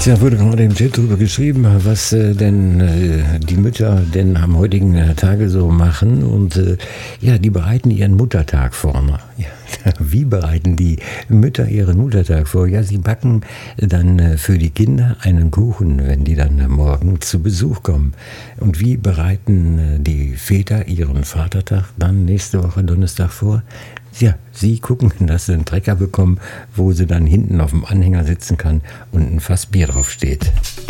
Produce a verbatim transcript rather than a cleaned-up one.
Ja, wurde gerade im Chat drüber geschrieben, was äh, denn äh, die Mütter denn am heutigen äh, Tage so machen. Und äh, ja, die bereiten ihren Muttertag vor. Ne? Ja, wie bereiten die Mütter ihren Muttertag vor? Ja, sie backen dann äh, für die Kinder einen Kuchen, wenn die dann äh, morgen zu Besuch kommen. Und wie bereiten äh, die Väter ihren Vatertag dann nächste Woche Donnerstag vor? Ja, sie gucken, dass sie einen Trecker bekommen, wo sie dann hinten auf dem Anhänger sitzen kann und ein Fass Bier drauf steht.